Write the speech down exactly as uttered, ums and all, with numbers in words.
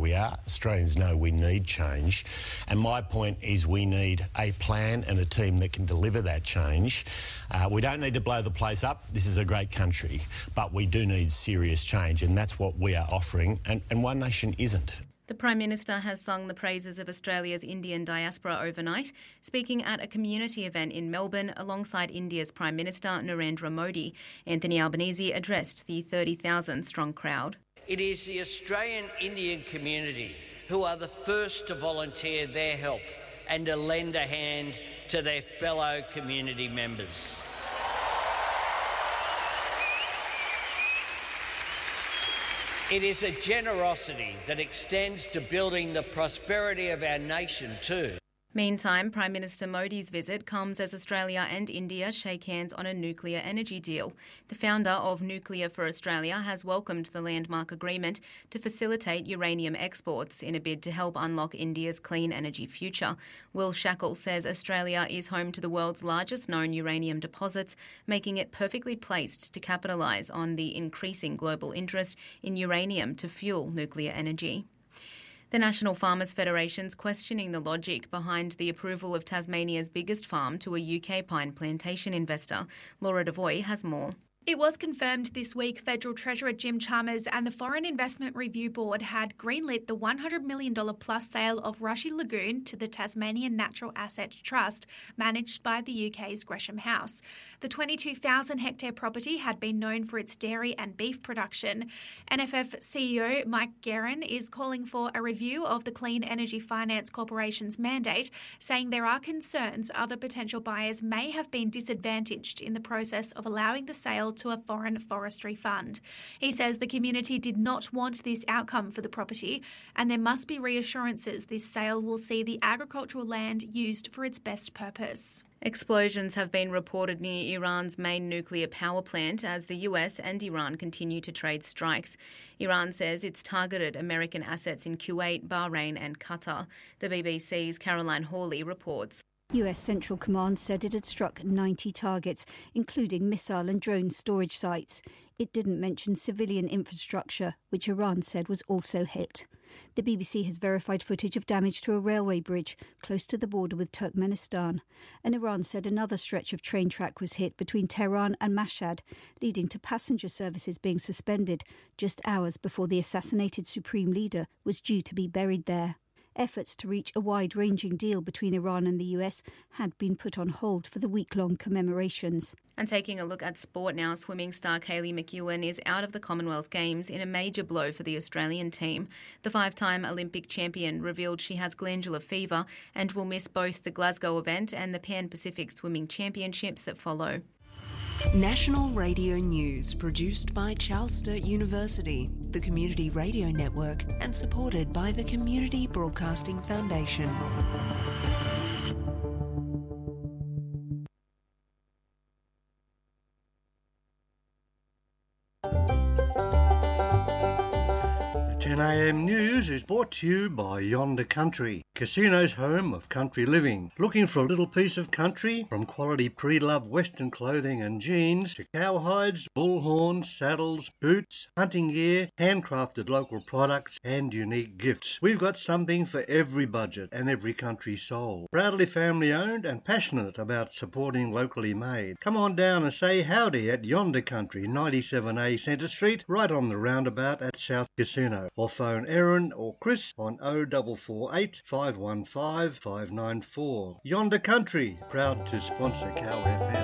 we are. Australians know we need change. And my point is we need a plan and a team that can deliver that change. Uh, we don't need to blow the place up. This is a great country. But we do need serious change, and that's what we are offering, and, and One Nation isn't. The Prime Minister has sung the praises of Australia's Indian diaspora overnight, speaking at a community event in Melbourne alongside India's Prime Minister Narendra Modi. Anthony Albanese addressed the thirty thousand strong crowd. It is the Australian Indian community who are the first to volunteer their help and to lend a hand to their fellow community members. It is a generosity that extends to building the prosperity of our nation too. Meantime, Prime Minister Modi's visit comes as Australia and India shake hands on a nuclear energy deal. The founder of Nuclear for Australia has welcomed the landmark agreement to facilitate uranium exports in a bid to help unlock India's clean energy future. Will Shackle says Australia is home to the world's largest known uranium deposits, making it perfectly placed to capitalise on the increasing global interest in uranium to fuel nuclear energy. The National Farmers Federation's questioning the logic behind the approval of Tasmania's biggest farm to a U K pine plantation investor. Laura Devoy has more. It was confirmed this week Federal Treasurer Jim Chalmers and the Foreign Investment Review Board had greenlit the one hundred million dollars plus sale of Rushy Lagoon to the Tasmanian Natural Asset Trust, managed by the U K's Gresham House. The twenty-two thousand hectare property had been known for its dairy and beef production. N F F C E O Mike Guerin is calling for a review of the Clean Energy Finance Corporation's mandate, saying there are concerns other potential buyers may have been disadvantaged in the process of allowing the sale to a foreign forestry fund. He says the community did not want this outcome for the property, and there must be reassurances this sale will see the agricultural land used for its best purpose. Explosions have been reported near Iran's main nuclear power plant as the U S and Iran continue to trade strikes. Iran says it's targeted American assets in Kuwait, Bahrain and Qatar. The B B C's Caroline Hawley reports. U S Central Command said it had struck ninety targets, including missile and drone storage sites. It didn't mention civilian infrastructure, which Iran said was also hit. The B B C has verified footage of damage to a railway bridge close to the border with Turkmenistan. And Iran said another stretch of train track was hit between Tehran and Mashhad, leading to passenger services being suspended just hours before the assassinated supreme leader was due to be buried there. Efforts to reach a wide-ranging deal between Iran and the U S had been put on hold for the week-long commemorations. And taking a look at sport now, swimming star Kaylee McEwen is out of the Commonwealth Games in a major blow for the Australian team. The five-time Olympic champion revealed she has glandular fever and will miss both the Glasgow event and the Pan Pacific Swimming Championships that follow. National Radio News, produced by Charles Sturt University, the Community Radio Network, and supported by the Community Broadcasting Foundation. ten a m News is brought to you by Yonder Country, Casino's home of country living. Looking for a little piece of country? From quality pre-loved Western clothing and jeans to cowhides, bullhorns, saddles, boots, hunting gear, handcrafted local products and unique gifts. We've got something for every budget and every country soul. Proudly family owned and passionate about supporting locally made. Come on down and say howdy at Yonder Country, ninety-seven A Centre Street, right on the roundabout at South Casino. Or phone Erin or Chris on oh four four eight, five one five, five nine four. Yonder Country, proud to sponsor Cow F M.